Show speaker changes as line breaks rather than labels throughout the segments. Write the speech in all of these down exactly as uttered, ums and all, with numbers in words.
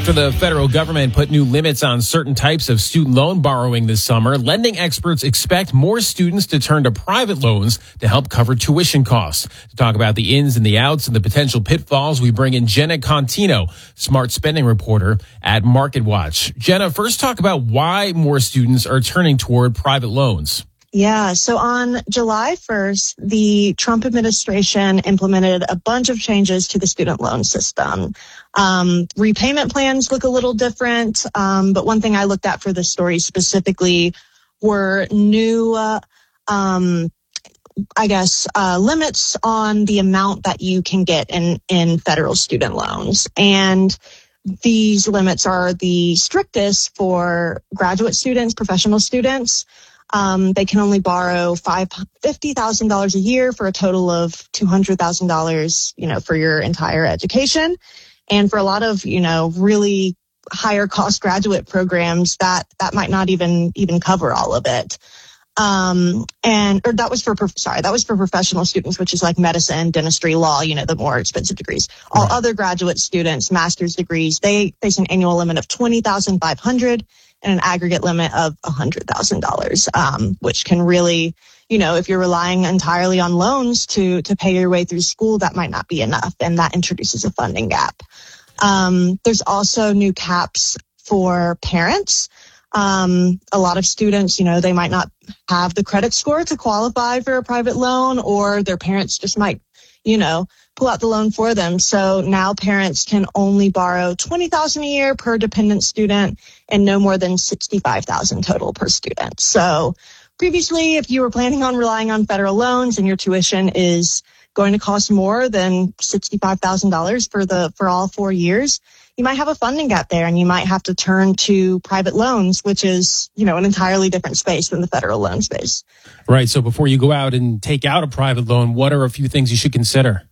After the federal government put new limits on certain types of student loan borrowing this summer, lending experts expect more students to turn to private loans to help cover tuition costs. To talk about the ins and the outs and the potential pitfalls, we bring in Jenna Contino, smart spending reporter at MarketWatch. Jenna, first talk about why more students are turning toward private loans.
Yeah, so on July first, the Trump administration implemented a bunch of changes to the student loan system. Um, repayment plans look a little different, um, but one thing I looked at for this story specifically were new, uh, um, I guess, uh, limits on the amount that you can get in, in federal student loans. And these limits are the strictest for graduate students, professional students. Um, they can only borrow five hundred fifty thousand dollars a year for a total of two hundred thousand dollars, you know, for your entire education. And for a lot of, you know, really higher cost graduate programs, that, that might not even, even cover all of it. Um, and, or that was for, sorry, that was for professional students, which is like medicine, dentistry, law, you know, the more expensive degrees. All right. Other graduate students, master's degrees, they face an annual limit of twenty thousand five hundred dollars and an aggregate limit of one hundred thousand dollars, um, which can really, you know, if you're relying entirely on loans to, to pay your way through school, that might not be enough. And that introduces a funding gap. Um, there's also new caps for parents. Um, a lot of students, you know, they might not have the credit score to qualify for a private loan, or their parents just might, you know, pull out the loan for them. So now parents can only borrow twenty thousand dollars a year per dependent student and no more than sixty-five thousand dollars total per student. So previously, if you were planning on relying on federal loans and your tuition is going to cost more than sixty-five thousand dollars for the, for all four years, you might have a funding gap there and you might have to turn to private loans, which is, you know, an entirely different space than the federal loan space.
Right. So before you go out and take out a private loan, what are a few things you should consider?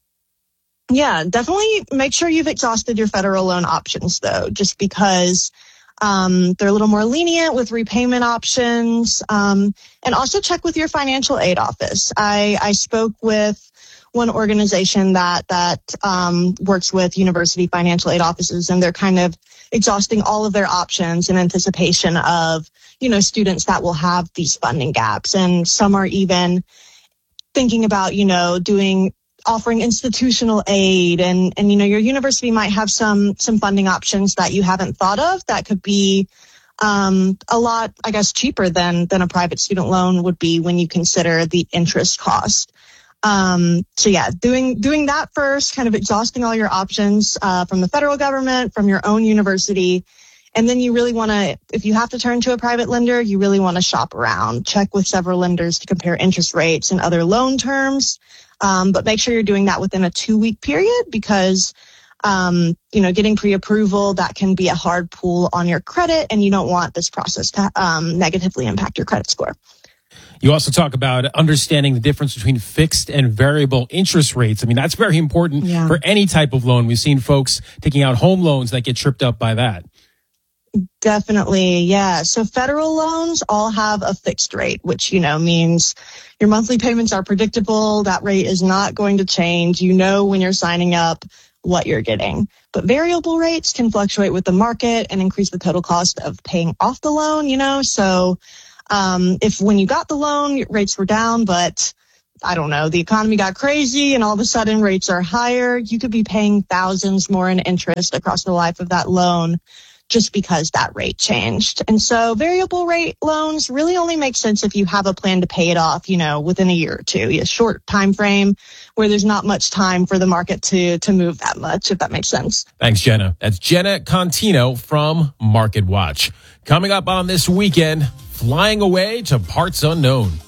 Yeah, definitely make sure you've exhausted your federal loan options, though, just because um, they're a little more lenient with repayment options. Um, and also check with your financial aid office. I, I spoke with one organization that that um, works with university financial aid offices, and they're kind of exhausting all of their options in anticipation of, you know, students that will have these funding gaps. And some are even thinking about, you know, doing offering institutional aid, and, and, you know, your university might have some, some funding options that you haven't thought of that could be, um, a lot, I guess, cheaper than, than a private student loan would be when you consider the interest cost. Um, so yeah, doing, doing that first, kind of exhausting all your options, uh, from the federal government, from your own university. And then you really want to, if you have to turn to a private lender, you really want to shop around, check with several lenders to compare interest rates and other loan terms. Um, but make sure you're doing that within a two-week period because, um, you know, getting pre-approval, that can be a hard pull on your credit, and you don't want this process to um, negatively impact your credit score.
You also talk about understanding the difference between fixed and variable interest rates. I mean, that's very important yeah. for any type of loan. We've seen folks taking out home loans that get tripped up by that.
Definitely, yeah. So federal loans all have a fixed rate, which, you know, means your monthly payments are predictable. That rate is not going to change. You know when you're signing up what you're getting. But variable rates can fluctuate with the market and increase the total cost of paying off the loan, you know. So um, if when you got the loan, rates were down, but I don't know, the economy got crazy and all of a sudden rates are higher, you could be paying thousands more in interest across the life of that loan just because that rate changed. And so variable rate loans really only make sense if you have a plan to pay it off, you know, within a year or two, a short time frame where there's not much time for the market to, to move that much, if that makes sense.
Thanks, Jenna. That's Jenna Contino from MarketWatch. Coming up on This Weekend, flying away to parts unknown.